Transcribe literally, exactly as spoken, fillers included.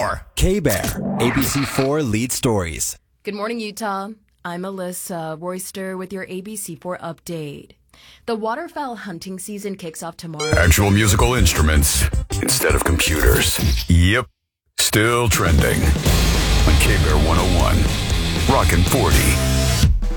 K-Bear, A B C four Lead Stories. Good morning, Utah. I'm Alyssa Royster with your A B C four update. The waterfowl hunting season kicks off tomorrow. Actual musical instruments instead of computers. Yep, still trending on K-Bear one oh one. Rockin' forty.